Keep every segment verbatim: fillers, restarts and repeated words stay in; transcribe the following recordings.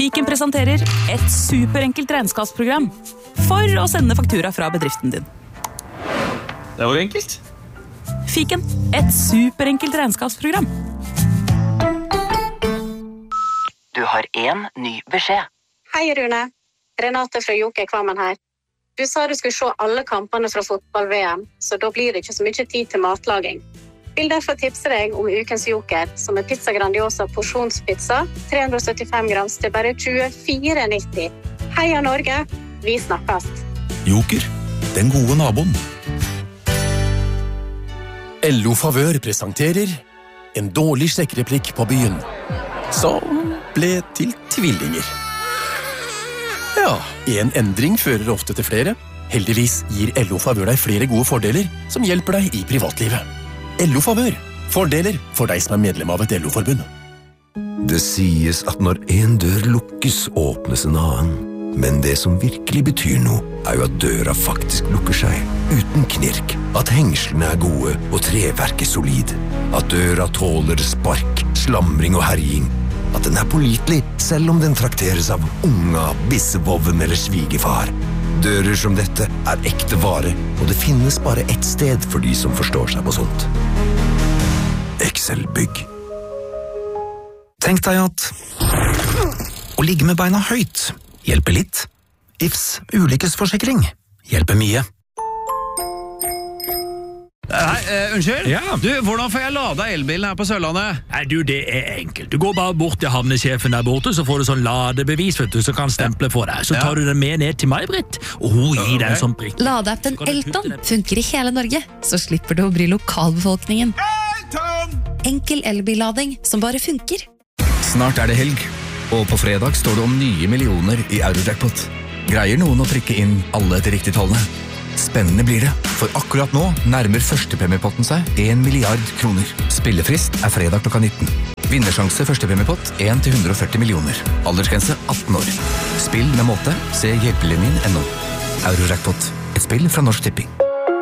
Fiken presenterer et superenkelt regnskapsprogram for å sende faktura fra bedriften din. Det var enkelt. Fiken, et superenkelt regnskapsprogram. Du har en ny beskjed. Hei Rune, Renate fra Joker Kvammen her. Du sa du skulle se alle kampene fra fotball-V M, så da blir det ikke så mye tid til matlaging. Vil derfor tipse deg om ukens Joker, som er Pizza Grandiosa porsjonspizza, tre hundre og syttifem grams til bare tjuefire nitti. Heia Norge, vi snakkes. Joker, den gode naboen. L O Favør presenterer en dårlig sjekkereplikk på byen, som ble til tvillinger. Ja, en endring fører ofte til flere. Heldigvis gir L O Favør deg flere gode fordeler som hjelper deg i privatlivet. L O Favør. Fordeler for deg som er medlem av et L O-forbund. Det sies at når en dør lukkes, åpnes en annen. Men det som virkelig betyr noe, er jo at døra faktisk lukker seg, uten knirk. At hengslene er gode og treverket solid. At døra tåler spark, slamring og herjing. At den er pålitelig, selv om den trakteres av unga, bissevoven eller svigerfar. Dører som dette er ekte vare, og det finnes bare ett sted for de som forstår seg på sånt. Excel-bygg. Tenk deg at å ligge med beina høyt hjelper litt. I F S ulykkesforsikring hjelper mye. Hei, uh, unnskyld? Ja. Du, hvordan får jeg lada elbilen her på Sørlandet? Nei, du, det er enkelt. Du går bare bort til havnesjefen der borte, så får du sånn ladebevis, vet du, som kan stemple for deg. Så tar du den med ned til meg, Britt, og hun gir deg en sånn prikk. Ladeappen Elton funker i hele Norge, så slipper du å bry lokalbefolkningen. Elton! Enkel elbillading som bare funker. Snart er det helg, og på fredag står det om nye millioner i Eurojackpot. Greier noen å trykke inn alle til riktig tallene? Spennende blir det, for akkurat nå nærmer førstepremiepotten seg en milliard kroner. Spillefrist er fredag klokka nitten. Vinnersjanse førstepremiepott en til hundre og førti millioner. Aldersgrense atten år. Spill med måte, se hjelpelinjen punktum no. Eurojackpot, et spill fra Norsk Tipping.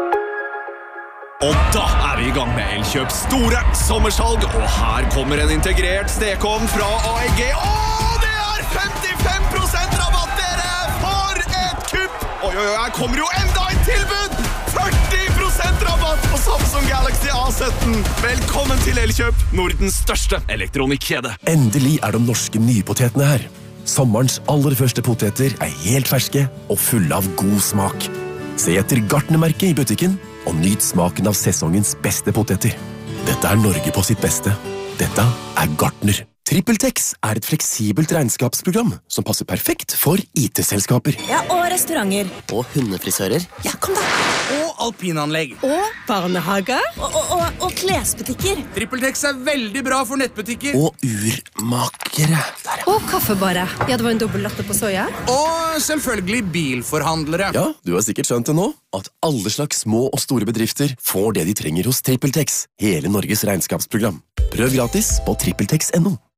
Og da er vi i gang med Elkjøps store sommersalg, og her kommer en integrert stekom fra A E G. Åh, det er femtifem prosent rabatt, dere! For et kupp! Oi, oi, oi, her kommer jo enda en tilbud! førti prosent rabatt på Samsung Galaxy A sytten! Velkommen til Elkjøp, Nordens største elektronikkjede. Endelig er de norske nypotetene her. Sommerens aller første poteter er helt ferske og fulle av god smak. Se etter Gartnermerket i butikken, og nyt smaken av sesongens beste poteter. Dette er Norge på sitt beste. Dette er Gartner. TrippelTex er et fleksibelt regnskapsprogram som passer perfekt for I T-selskaper. Ja, og restauranter. Og hundefrisører. Ja, kom da. Og alpinanlegg. Og barnehager. Og, og, og, og klesbutikker. TrippelTex er veldig bra for nettbutikker. Og urmakere. Der, ja. Og kaffebarer. Ja, det var en dobbelt latte på soja. Og selvfølgelig bilforhandlere. Ja, du har sikkert skjønt det nå, at alle slags små og store bedrifter får det de trenger hos TrippelTex. Hele Norges regnskapsprogram. Prøv gratis på trippeltex punktum no.